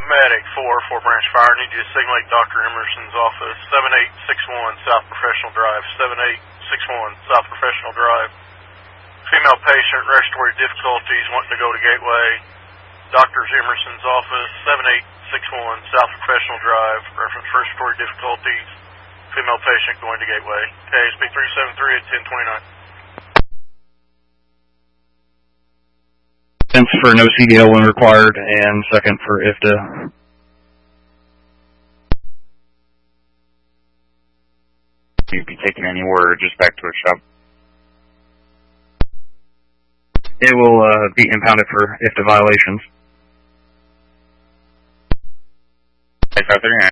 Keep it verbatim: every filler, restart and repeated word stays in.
Medic four, four Branch Fire. Need you to signal Doctor Emerson's office, seven eight six one South Professional Drive, seven eight six one South Professional Drive. Female patient, respiratory difficulties, wanting to go to Gateway. Doctor Emerson's office, seven eight six one South Professional Drive, reference respiratory difficulties. Female patient going to Gateway. K S B three seven three at ten twenty-nine. Thanks for no C D L when required, and second for I F T A. You'd be taking any order just back to a shop? It will uh, be impounded for I F T A violations. five thirty-nine.